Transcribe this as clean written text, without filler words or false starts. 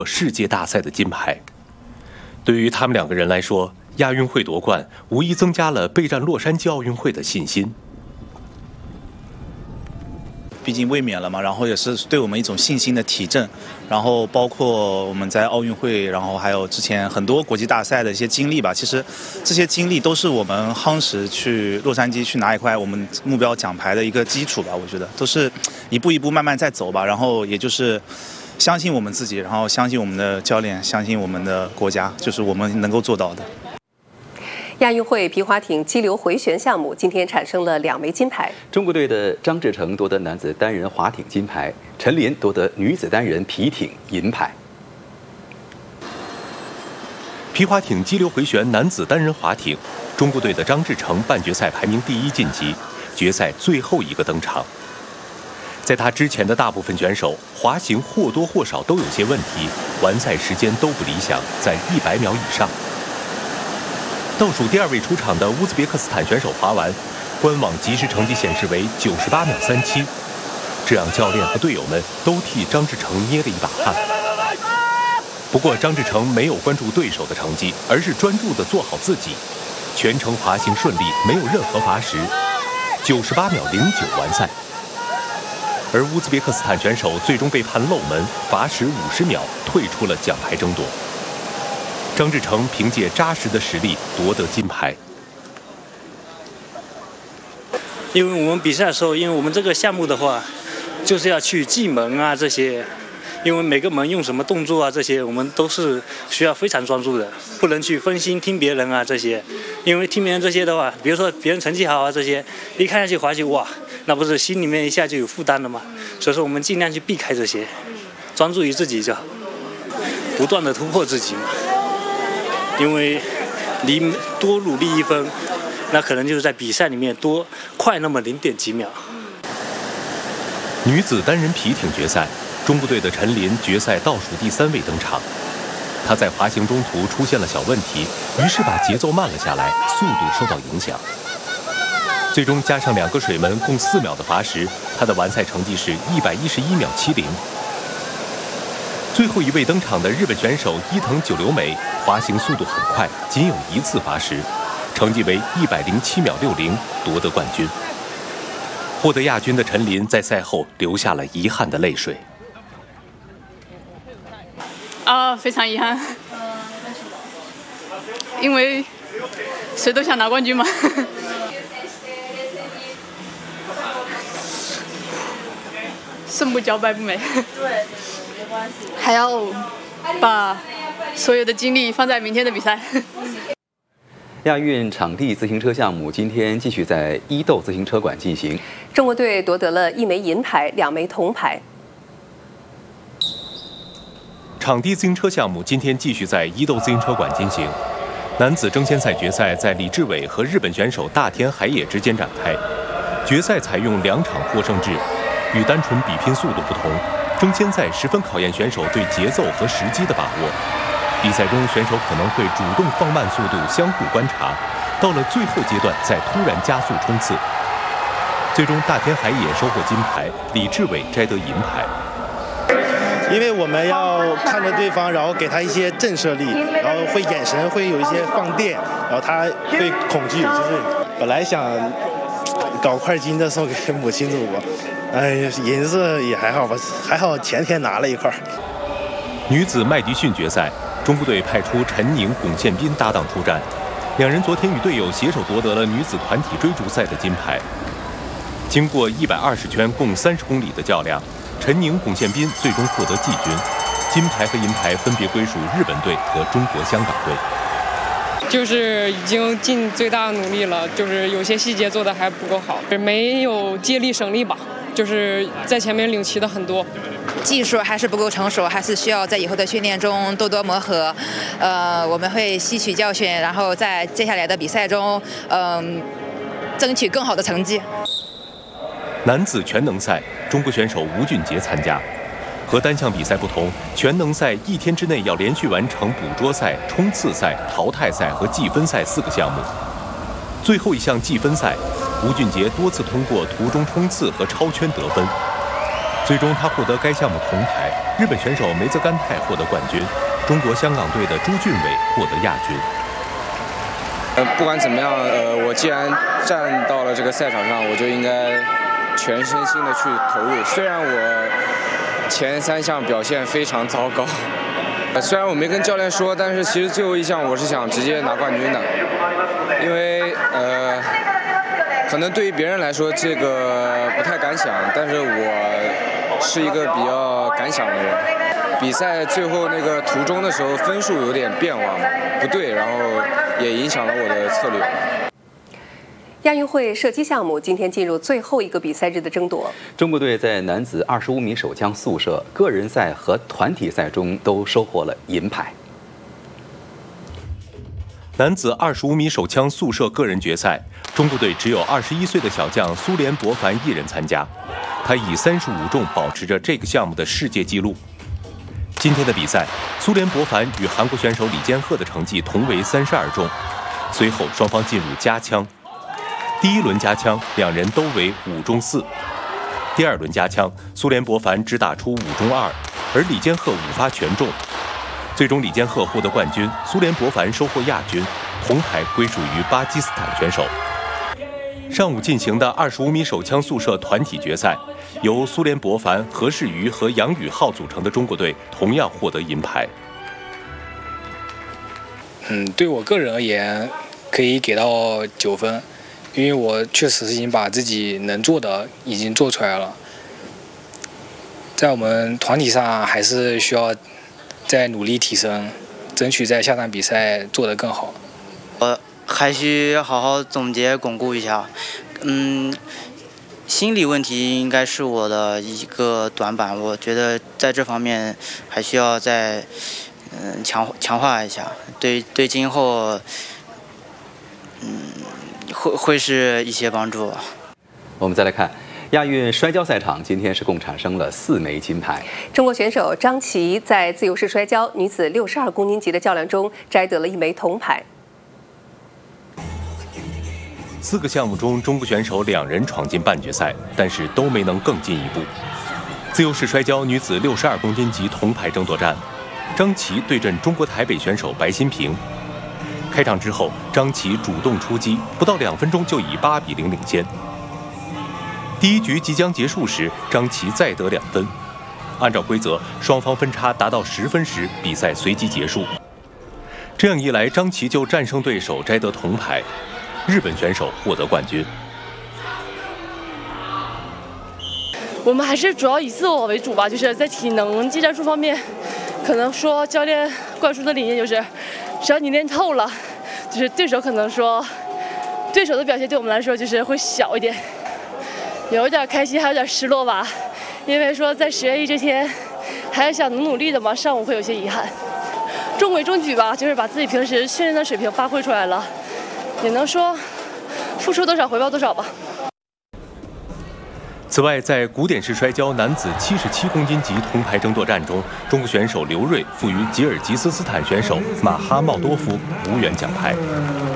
世界大赛的金牌。对于他们两个人来说，亚运会夺冠无疑增加了备战洛杉矶奥运会的信心。 毕竟卫冕了嘛，然后也是对我们一种信心的提振。然后包括我们在奥运会，然后还有之前很多国际大赛的一些经历吧。其实这些经历都是我们夯实去洛杉矶去拿一块我们目标奖牌的一个基础吧。我觉得都是一步一步慢慢在走吧。然后也就是相信我们自己，然后相信我们的教练，相信我们的国家，就是我们能够做到的。 亚运会皮划艇激流回旋项目今天产生了2枚金牌。 中国队的张志成夺得男子单人划艇金牌，陈琳夺得女子单人皮艇银牌。 皮划艇激流回旋男子单人划艇，中国队的张志成半决赛排名第1晋级，决赛最后一个登场。在他之前的大部分选手滑行或多或少都有些问题，完赛时间都不理想，在100秒以上。倒数第2位出场的乌兹别克斯坦选手滑完，官网即时成绩显示为98秒37，这让教练和队友们都替张志成捏了一把汗。不过张志成没有关注对手的成绩，而是专注地做好自己，全程滑行顺利，没有任何罚时，98秒09完赛。而乌兹别克斯坦选手最终被判漏门，罚时50秒，退出了奖牌争夺。张志成凭借扎实的实力夺得金牌。 因为我们比赛的时候，因为我们这个项目的话，就是要去记门啊这些，因为每个门用什么动作啊这些，我们都是需要非常专注的，不能去分心听别人啊这些。因为听别人这些的话，比如说别人成绩好啊这些，一看下去滑稽哇，那不是心里面一下就有负担了吗？所以说我们尽量去避开这些，专注于自己就好，不断的突破自己嘛。因为你多努力1分，那可能就是在比赛里面多快那么0.几秒。 女子单人皮艇决赛，中国队的陈琳决赛倒数第3位登场。她在滑行中途出现了小问题，于是把节奏慢了下来，速度受到影响。最终加上2个水门共4秒的罚时，她的完赛成绩是111秒70。最后一位登场的日本选手伊藤久留美，滑行速度很快，仅有1次罚时，成绩为107秒60，夺得冠军。获得亚军的陈琳在赛后流下了遗憾的泪水。 非常遗憾，因为谁都想拿冠军嘛。胜不骄败不馁。对。还要把所有的精力放在明天的比赛。 亚运场地自行车项目今天继续在伊豆自行车馆进行。 中国队夺得了1枚银牌，2枚铜牌。 场地自行车项目今天继续在伊豆自行车馆进行。男子争先赛决赛在李志伟和日本选手大田海野之间展开。决赛采用2场获胜制，与单纯比拼速度不同。争先赛十分考验选手对节奏和时机的把握。比赛中，选手可能会主动放慢速度，相互观察，到了最后阶段再突然加速冲刺。最终，大田海野收获金牌，李志伟摘得银牌。 因为我们要看着对方，然后给他一些震慑力，然后会眼神会有一些放电，然后他会恐惧。就是本来想搞块金的送给母亲祖国。银子也还好吧，还好前天拿了1块。 女子麦迪逊决赛，中国队派出陈宁、龚宪斌搭档出战，2人昨天与队友携手夺得了女子团体追逐赛的金牌。经过120圈共30公里的较量，陈宁、龚宪斌最终获得季军，金牌和银牌分别归属日本队和中国香港队。 就是已经尽最大努力了，就是有些细节做的还不够好，没有接力省力吧。就是在前面领骑的很多， 技术还是不够成熟，还是需要在以后的训练中多多磨合。我们会吸取教训，然后在接下来的比赛中，争取更好的成绩。 男子全能赛，中国选手吴俊杰参加。和单项比赛不同，全能赛1天之内要连续完成捕捉赛、冲刺赛、淘汰赛和计分赛4个项目。最后一项计分赛，吴俊杰多次通过途中冲刺和超圈得分。 最终他获得该项目铜牌，日本选手梅泽干泰获得冠军，中国香港队的朱俊伟获得亚军。 不管怎么样，我既然站到了这个赛场上，我就应该全身心的去投入。虽然我前3项表现非常糟糕，虽然我没跟教练说，但是其实最后一项我是想直接拿冠军的，因为可能对于别人来说这个不太敢想，但是我是一个比较敢想的人。比赛最后那个途中的时候分数有点变化不对，然后也影响了我的策略。 亚运会射击项目今天进入最后一个比赛日的争夺。 中国队在男子25米手枪速射个人赛和团体赛中都收获了银牌。 男子25米手枪速射个人决赛，中国队只有21岁的小将苏联博凡一人参加，他以35中保持着这个项目的世界纪录。今天的比赛，苏联博凡与韩国选手李建赫的成绩同为32中，随后双方进入加枪。第一轮加枪，两人都为5中4。第二轮加枪，苏联博凡只打出5中2，而李建赫5发全中。最终李建赫获得冠军，苏联博凡收获亚军，铜牌归属于巴基斯坦选手。上午进行的25米手枪速射团体决赛，由苏联博凡、何世瑜和杨宇浩组成的中国队同样获得银牌。 对我个人而言，可以给到9分，因为我确实已经把自己能做的已经做出来了。在我们团体上还是需要再努力提升，争取在下场比赛做得更好。 还需好好总结巩固一下。心理问题应该是我的一个短板，我觉得在这方面还需要再强化一下，对今后会是一些帮助。 我们再来看亚运摔跤赛场，今天是共产生了4枚金牌。 中国选手张琪在自由式摔跤女子62公斤级的较量中摘得了1枚铜牌。 4个项目中，中国选手2人闯进半决赛，但是都没能更进一步。自由式摔跤女子62公斤级铜牌争夺战，张琪对阵中国台北选手白新平。开场之后，张琪主动出击，不到2分钟就以8比0领先。第一局即将结束时，张琪再得2分。按照规则，双方分差达到10分时，比赛随即结束。这样一来，张琪就战胜对手，摘得铜牌。日本选手获得冠军。 我们还是主要以自我为主吧，就是在体能技战术方面，可能说教练灌输的理念就是，只要你练透了，就是对手可能说，对手的表现对我们来说就是会小一点，有一点开心，还有点失落吧，因为说在10月1这天，还是想努力的嘛，上午会有些遗憾。中规中矩吧，就是把自己平时训练的水平发挥出来了。也能说付出多少回报多少吧。 此外，在古典式摔跤男子77公斤级铜牌争夺战中，中国选手刘瑞负于吉尔吉斯斯坦选手马哈茂多夫无缘奖牌。